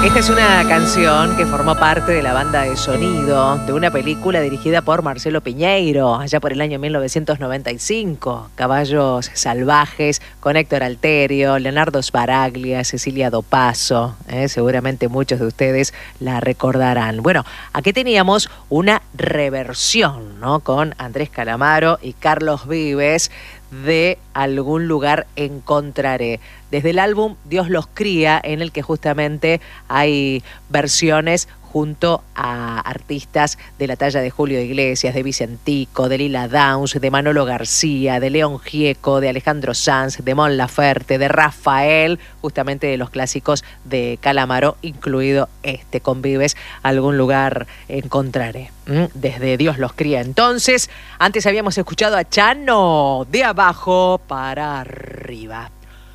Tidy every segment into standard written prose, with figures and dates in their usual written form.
Esta es una canción que formó parte de la banda de sonido de una película dirigida por Marcelo Piñeiro, allá por el año 1995. Caballos Salvajes, con Héctor Alterio, Leonardo Sbaraglia, Cecilia Dopazo. Seguramente muchos de ustedes la recordarán. Bueno, aquí teníamos una reversión, ¿no? Con Andrés Calamaro y Carlos Vives de Algún lugar encontraré, desde el álbum Dios los cría, en el que justamente hay versiones junto a artistas de la talla de Julio Iglesias, de Vicentico, de Lila Downs, de Manolo García, de León Gieco, de Alejandro Sanz, de Mon Laferte, de Rafael, justamente de los clásicos de Calamaro, incluido este, con Vives, Algún lugar encontraré. Desde Dios los cría. Entonces, antes habíamos escuchado a Chano, de abajo para arriba.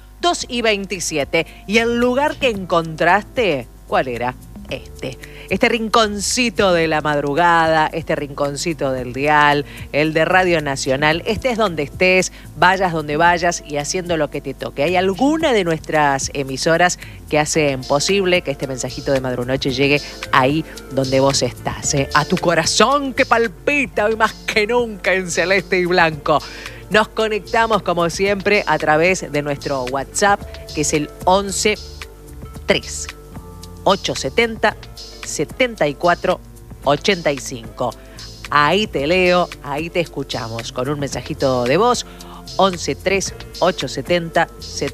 2:27. Y el lugar que encontraste, ¿cuál era? Este rinconcito de la madrugada, este rinconcito del dial, el de Radio Nacional. Estés donde estés, vayas donde vayas y haciendo lo que te toque. ¿Hay alguna de nuestras emisoras que hacen posible que este mensajito de Madrunoche llegue ahí donde vos estás? A tu corazón que palpita hoy más que nunca en celeste y blanco. Nos conectamos como siempre a través de nuestro WhatsApp, que es el 11 3 870 74 85. Ahí te leo, ahí te escuchamos con un mensajito de voz. 11 3 870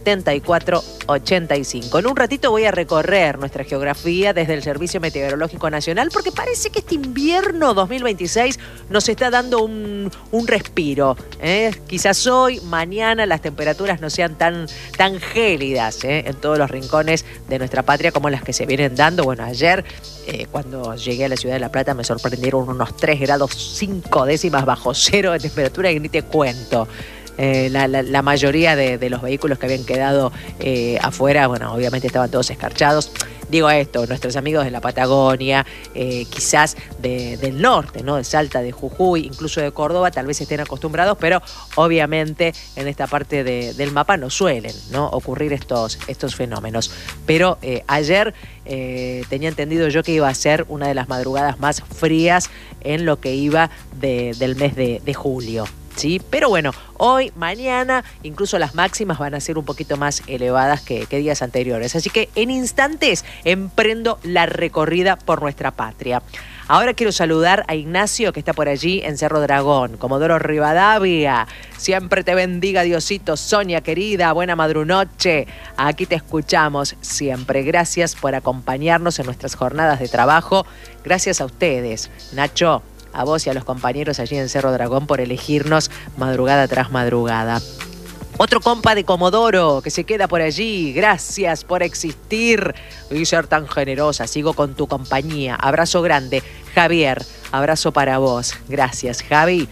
74 85. En un ratito voy a recorrer nuestra geografía desde el Servicio Meteorológico Nacional, porque parece que este invierno 2026 nos está dando un respiro. Quizás hoy, mañana, las temperaturas no sean tan gélidas en todos los rincones de nuestra patria como las que se vienen dando. Bueno, ayer, cuando llegué a la ciudad de La Plata, me sorprendieron unos 3 grados 5 décimas bajo cero de temperatura y ni te cuento. La mayoría de los vehículos que habían quedado afuera, bueno, obviamente estaban todos escarchados. Digo esto, nuestros amigos de la Patagonia, quizás del norte, ¿no? De Salta, de Jujuy, incluso de Córdoba, tal vez estén acostumbrados, pero obviamente en esta parte del mapa no suelen, ¿no? ocurrir estos fenómenos. Pero ayer tenía entendido yo que iba a ser una de las madrugadas más frías en lo que iba del mes de julio. ¿Sí? Pero bueno, hoy, mañana, incluso las máximas van a ser un poquito más elevadas que días anteriores. Así que en instantes emprendo la recorrida por nuestra patria. Ahora quiero saludar a Ignacio, que está por allí en Cerro Dragón. Comodoro Rivadavia, siempre te bendiga Diosito. Sonia querida, buena madrunoche. Aquí te escuchamos siempre. Gracias por acompañarnos en nuestras jornadas de trabajo. Gracias a ustedes, Nacho, a vos y a los compañeros allí en Cerro Dragón por elegirnos madrugada tras madrugada. Otro compa de Comodoro que se queda por allí. Gracias por existir y ser tan generosa. Sigo con tu compañía. Abrazo grande. Javier, abrazo para vos. Gracias, Javi.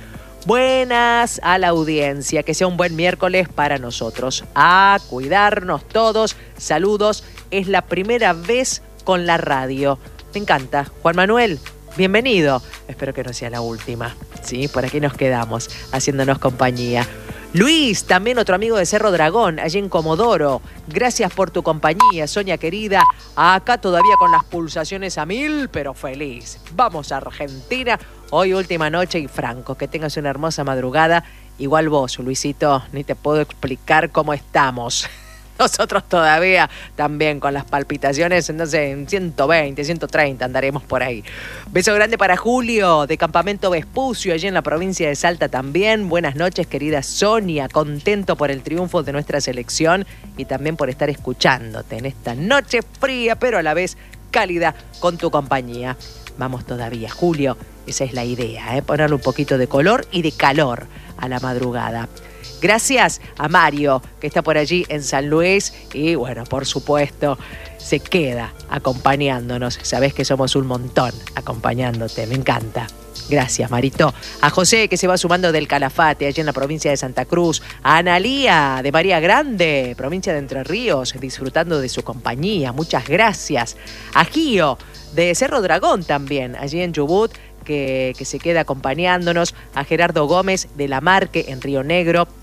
Buenas a la audiencia. Que sea un buen miércoles para nosotros. A cuidarnos todos. Saludos. Es la primera vez con la radio. Me encanta. Juan Manuel, bienvenido. Espero que no sea la última. Sí, por aquí nos quedamos haciéndonos compañía. Luis, también otro amigo de Cerro Dragón, allí en Comodoro. Gracias por tu compañía, Sonia querida. Acá todavía con las pulsaciones a 1000, pero feliz. Vamos a Argentina. Hoy última noche y franco. Que tengas una hermosa madrugada. Igual vos, Luisito, ni te puedo explicar cómo estamos. Nosotros todavía también con las palpitaciones, no sé, en 120, 130 andaremos por ahí. Beso grande para Julio, de Campamento Vespucio, allí en la provincia de Salta también. Buenas noches, querida Sonia. Contento por el triunfo de nuestra selección y también por estar escuchándote en esta noche fría, pero a la vez cálida con tu compañía. Vamos todavía, Julio. Esa es la idea, ponerle un poquito de color y de calor a la madrugada. Gracias a Mario, que está por allí en San Luis y, bueno, por supuesto, se queda acompañándonos. Sabés que somos un montón acompañándote, me encanta. Gracias, Marito. A José, que se va sumando del Calafate, allí en la provincia de Santa Cruz. A Analía, de María Grande, provincia de Entre Ríos, disfrutando de su compañía. Muchas gracias. A Gio, de Cerro Dragón también, allí en Chubut, que se queda acompañándonos. A Gerardo Gómez, de La Marque, en Río Negro.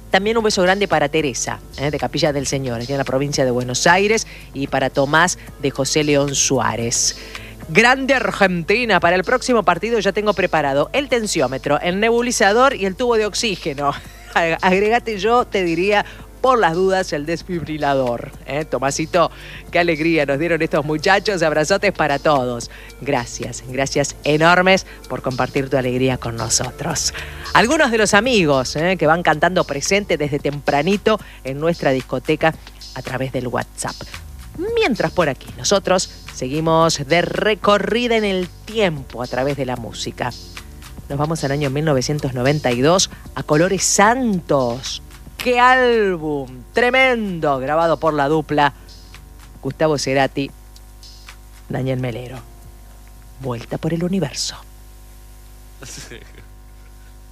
También un beso grande para Teresa, de Capilla del Señor, aquí en la provincia de Buenos Aires, y para Tomás de José León Suárez. Grande Argentina, para el próximo partido ya tengo preparado el tensiómetro, el nebulizador y el tubo de oxígeno. Agregate, yo te diría, por las dudas, el desfibrilador. Tomasito, qué alegría nos dieron estos muchachos. Abrazotes para todos. Gracias enormes por compartir tu alegría con nosotros. Algunos de los amigos que van cantando presente desde tempranito en nuestra discoteca a través del WhatsApp. Mientras por aquí nosotros seguimos de recorrida en el tiempo a través de la música. Nos vamos al año 1992 a Colores Santos. ¡Qué álbum! Tremendo, grabado por la dupla Gustavo Cerati, Daniel Melero. Vuelta por el universo.